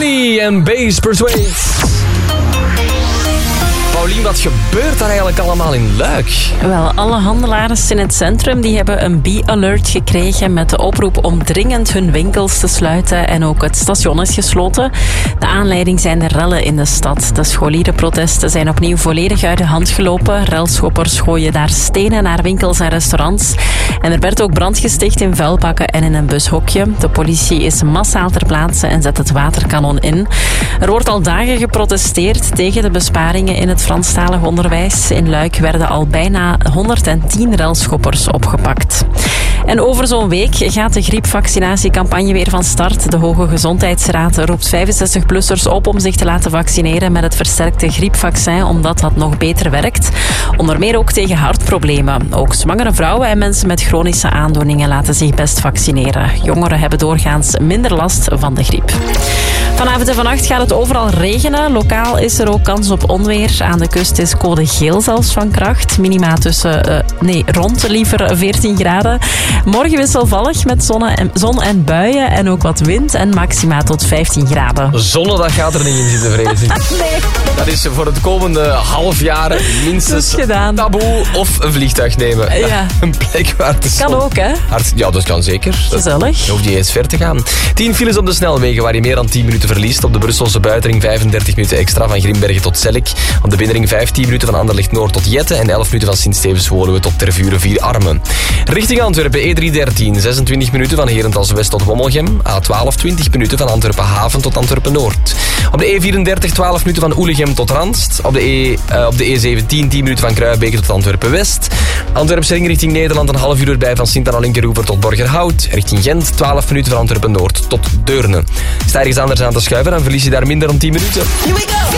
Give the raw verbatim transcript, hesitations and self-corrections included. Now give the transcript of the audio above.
Lee en Bass Persuade. Paulien, wat gebeurt daar eigenlijk allemaal in Luik? Wel, alle handelaars in het centrum die hebben een B-alert gekregen met de oproep om dringend hun winkels te sluiten en ook het station is gesloten. De aanleiding zijn de rellen in de stad. De scholierenprotesten zijn opnieuw volledig uit de hand gelopen. Relschoppers gooien daar stenen naar winkels en restaurants. En er werd ook brand gesticht in vuilbakken en in een bushokje. De politie is massaal ter plaatse en zet het waterkanon in. Er wordt al dagen geprotesteerd tegen de besparingen in het Franstalig onderwijs. In Luik werden al bijna honderdtien relschoppers opgepakt. En over zo'n week gaat de griepvaccinatiecampagne weer van start. De Hoge Gezondheidsraad roept vijfenzestig-plussers op om zich te laten vaccineren met het versterkte griepvaccin, omdat dat nog beter werkt. Onder meer ook tegen hartproblemen. Ook zwangere vrouwen en mensen met chronische aandoeningen laten zich best vaccineren. Jongeren hebben doorgaans minder last van de griep. Vanavond en vannacht gaat het overal regenen. Lokaal is er ook kans op onweer. Aan de kust is code geel zelfs van kracht. Minima tussen, uh, nee, rond liever veertien graden. Morgen wisselvallig met zon en, zon en buien en ook wat wind en maxima tot vijftien graden. Zonnedag gaat er niet in zitten, vrees ik. Nee. Dat is voor het komende half jaar minstens taboe of een vliegtuig nemen. Ja. Een plek waar de zon... Kan ook, hè? Hard... Ja, dat kan zeker. Gezellig. Je hoeft niet eens ver te gaan. tien files op de snelwegen waar je meer dan tien minuten verliest. Op de Brusselse buitenring vijfendertig minuten extra van Grimbergen tot Zellik. Op de binnenring vijftien minuten van Anderlecht Noord tot Jette. En elf minuten van Sint-Stevens-Woluwe tot Tervuren vier Armen. Richting Antwerpen E driehonderddertien, zesentwintig minuten van Herentals West tot Wommelgem. A twaalf, twintig minuten van Antwerpen Haven tot Antwerpen Noord. Op de E vierendertig, twaalf minuten van Oelegem tot Randst. Op de, e, uh, op de E zeventien, tien minuten van Kruijbeke tot Antwerpen West. Antwerpse ring richting Nederland een half uur erbij van Sint-Anna-Linkeroever tot Borgerhout. Richting Gent, twaalf minuten van Antwerpen Noord tot Deurne. Sta ergens anders aan te schuiven, dan verlies je daar minder dan tien minuten. Here we go!